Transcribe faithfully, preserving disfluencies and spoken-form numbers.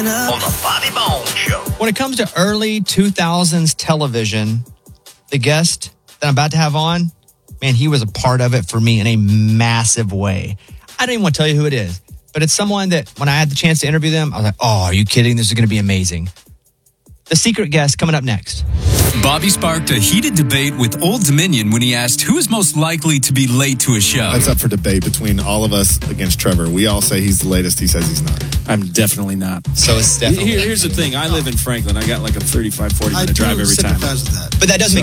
On the Bobby Bones Show. When it comes to early two thousands television, the guest that I'm about to have on, man, he was a part of it for me in a massive way. I don't even want to tell you who it is, but it's someone that when I had the chance to interview them, I was like, oh, are you kidding? This is going to be amazing. The secret guest coming up next. Bobby sparked a heated debate with Old Dominion when he asked who is most likely to be late to a show. That's up for debate between all of us against Trevor. We all say he's the latest. He says he's not. I'm definitely not. So it's definitely. Here, here's the thing. I live in Franklin. I got like a thirty-five, forty minute drive every time. Sympathize with that. But that doesn't